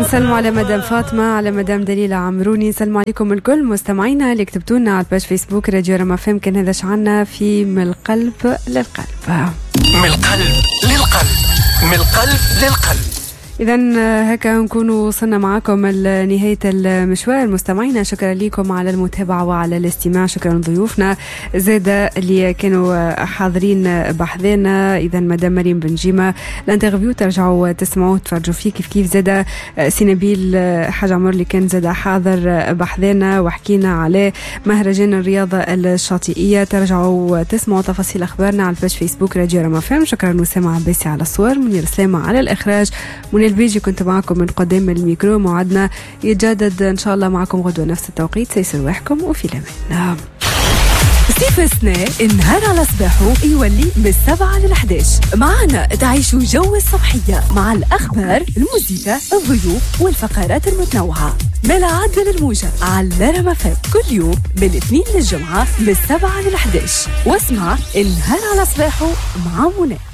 نسلموا على مدام فاطمة، على مدام دليلة عمروني، نسلموا عليكم الكل مستمعينا اللي كتبتوا لنا على الباج فيسبوك راديو رما فهم. كان هذا شعلنا في من القلب للقلب، من القلب للقلب، من القلب للقلب. إذن هكا نكونوا وصلنا معكم لنهاية المشوار. مستمعينا شكرا لكم على المتابعة وعلى الاستماع، شكرا لضيوفنا زادة اللي كانوا حاضرين بحذانا. إذن مدام مريم بنجيمة الانترفيو ترجعوا تسمعوه تفرجوا فيه كيف زادة سي نبيل حاج عمر اللي كان زادة حاضر بحذانا وحكينا على مهرجان الرياضة الشاطئية. ترجعوا تسمعوا تفاصيل أخبارنا على الباج فيسبوك راديو رما فهم. شكرا وسام عباسي على الصور، منير سلامة على الإخراج، من البيجي كنت معكم من قدام الميكرو. موعدنا يتجدد إن شاء الله معكم غدوة نفس التوقيت. سيسر واحكم وفي الأمان. استفسنا النهار على صباحه يولي من 7 ل 11. معنا تعيشوا جو الصبحية مع الأخبار، الموسيقى، الضيوف والفقرات المتنوعة. ملا عدل الموجة على رما فهم كل يوم من الاثنين للجمعة من 7 ل 11. واسمع النهار على صباحه مع منى.